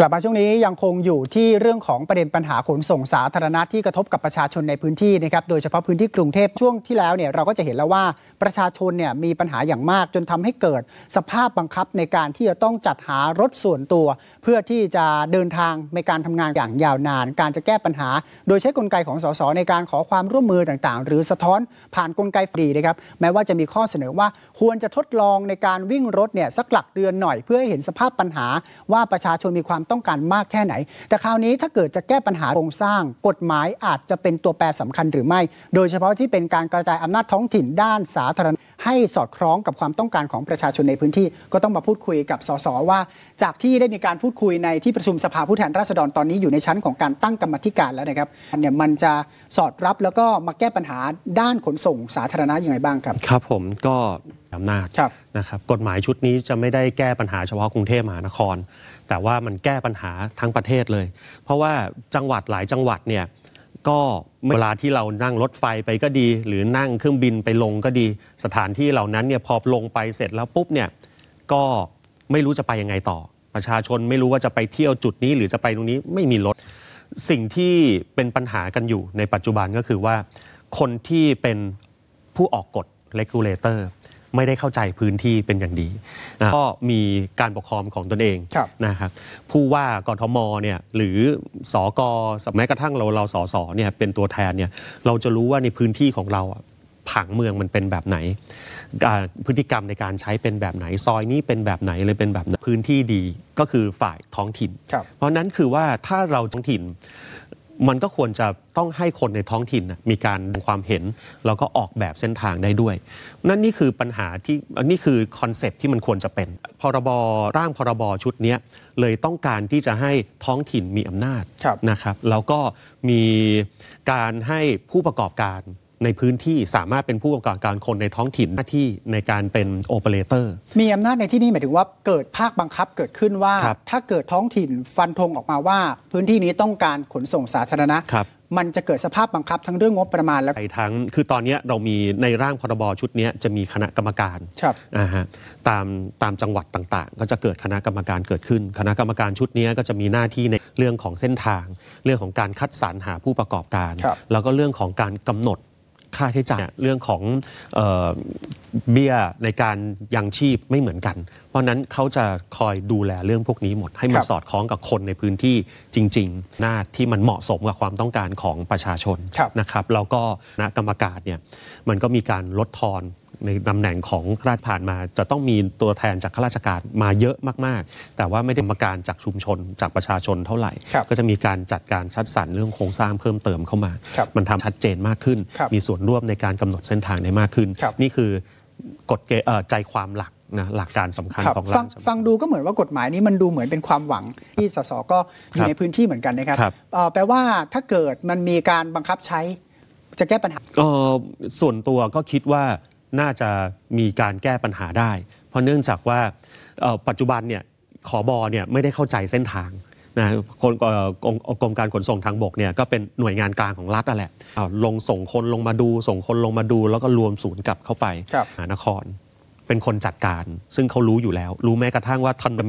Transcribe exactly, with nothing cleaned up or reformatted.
กลับมาช่วงนี้ยังคงอยู่ที่เรื่องของประเด็นปัญหาขนส่งสาธารณะที่กระทบกับประชาชนในพื้นที่นะครับโดยเฉพาะพื้นที่กรุงเทพช่วงที่แล้วเนี่ยเราก็จะเห็นแล้วว่าประชาชนเนี่ยมีปัญหาอย่างมากจนทำให้เกิดสภาพบังคับในการที่จะต้องจัดหารถส่วนตัวเพื่อที่จะเดินทางในการทำงานอย่างยาวนานการจะแก้ปัญหาโดยใช้กลไกของสสในการขอความร่วมมือต่างๆหรือสะท้อนผ่านกลไกฟรีนะครับแม้ว่าจะมีข้อเสนอว่าควรจะทดลองในการวิ่งรถเนี่ยสักหลักเดือนหน่อยเพื่อให้เห็นสภาพปัญหาว่าประชาชนมีความต้องการมากแค่ไหนแต่คราวนี้ถ้าเกิดจะแก้ปัญหาโครงสร้างกฎหมายอาจจะเป็นตัวแปรสำคัญหรือไม่โดยเฉพาะที่เป็นการกระจายอำนาจท้องถิ่นด้านสาธารณะให้สอดคล้องกับความต้องการของประชาชนในพื้นที่ก็ต้องมาพูดคุยกับสสว่าจากที่ได้มีการพูดคุยในที่ประชุมสภาผู้แทนราษฎรตอนนี้อยู่ในชั้นของการตั้งกรรมธิการแล้วนะครับเนี่ยมันจะสอดรับแล้วก็มาแก้ปัญหาด้านขนส่งสาธารณะยังไงบ้างครับครับผมก็อำนาจนะครับกฎหมายชุดนี้จะไม่ได้แก้ปัญหาเฉพาะกรุงเทพมหานครแต่ว่ามันแก้ปัญหาทั้งประเทศเลยเพราะว่าจังหวัดหลายจังหวัดเนี่ยก็เวลาที่เรานั่งรถไฟไปก็ดีหรือนั่งเครื่องบินไปลงก็ดีสถานที่เหล่านั้นเนี่ยพอลงไปเสร็จแล้วปุ๊บเนี่ยก็ไม่รู้จะไปยังไงต่อประชาชนไม่รู้ว่าจะไปเที่ยวจุดนี้หรือจะไปตรงนี้ไม่มีรถสิ่งที่เป็นปัญหากันอยู่ในปัจจุบันก็คือว่าคนที่เป็นผู้ออกกฎ regulator ไม่ได้เข้าใจพื้นที่เป็นอย่างดีนะก็มีการปกครองของตนเองนะครับผู้ว่ากทมเนี่ยหรือสกแม้กระทั่งเราเราสสเนี่ยเป็นตัวแทนเนี่ยเราจะรู้ว่าในพื้นที่ของเราผังเมืองมันเป็นแบบไหนพฤติกรรมในการใช้เป็นแบบไหนซอยนี้เป็นแบบไหนเลยเป็นแบบพื้นที่ดีก็คือฝ่ายท้องถิ่นเพราะนั้นคือว่าถ้าเราท้องถิ่นมันก็ควรจะต้องให้คนในท้องถิ่นมีการความเห็นแล้วก็ออกแบบเส้นทางได้ด้วยนั่นนี่คือปัญหาที่นี่คือคอนเซปต์ที่มันควรจะเป็นพรบร่างพรบชุดนี้เลยต้องการที่จะให้ท้องถิ่นมีอำนาจนะครับแล้วก็มีการให้ผู้ประกอบการในพื้นที่สามารถเป็นผู้ประกอบการคนในท้องถิ่นหน้าที่ในการเป็นโอเปอเรเตอร์มีอำนาจในที่นี้หมายถึงว่าเกิดภาคบังคับเกิดขึ้นว่าถ้าเกิดท้องถิ่นฟันธงออกมาว่าพื้นที่นี้ต้องการขนส่งสาธารณะมันจะเกิดสภาพบังคับทั้งเรื่องงบประมาณและทั้งคือตอนนี้เรามีในร่างพรบชุดนี้จะมีคณะกรรมการนะฮะตามตามจังหวัดต่างๆก็จะเกิดคณะกรรมการเกิดขึ้นคณะกรรมการชุดนี้ก็จะมีหน้าที่ในเรื่องของเส้นทางเรื่องของการคัดสรรหาผู้ประกอบการแล้วก็เรื่องของการกำหนดค่าใช้จ่ายเรื่องของเอ่อเบี้ยในการยังชีพไม่เหมือนกันเพราะนั้นเขาจะคอยดูแลเรื่องพวกนี้หมดให้มันสอดคล้องกับคนในพื้นที่จริงๆหน้าที่มันเหมาะสมกับความต้องการของประชาชนนะครับแล้วก็คณะกรรมการเนี่ยมันก็มีการลดทอนในตำแหน่งของราชผ่านมาจะต้องมีตัวแทนจากข้าราชการมาเยอะมากๆแต่ว่าไม่ได้กรรมการจากชุมชนจากประชาชนเท่าไหร่ก็จะมีการจัดการคัดสรรเรื่องโครงสร้างเพิ่มเติมเข้ามามันทำชัดเจนมากขึ้นมีส่วนร่วมในการกำหนดเส้นทางได้มากขึ้นนี่คือกฎเกณฑ์ใจความหลักนะหลักการสำคัญของเราฟังดูก็เหมือนว่ากฎหมายนี้มันดูเหมือนเป็นความหวังที่สสก็อยู่ในพื้นที่เหมือนกันนะครับแปลว่าถ้าเกิดมันมีการบังคับใช้จะแก้ปัญหาส่วนตัวก็คิดว่าน่าจะมีการแก้ปัญหาได้เพราะเนื่องจากว่าปัจจุบันเนี่ยขบเนี่ยไม่ได้เข้าใจเส้นทางนะกรมการขนส่งทางบกเนี่ยก็เป็นหน่วยงานกลางของรัฐนั่นแหละลงส่งคนลงมาดูส่งคนลงมาดูแล้วก็รวมศูนย์กลับเข้าไปมหานครเป็นคนจัดการซึ่งเขารู้อยู่แล้วรู้แม้กระทั่งว่าทัน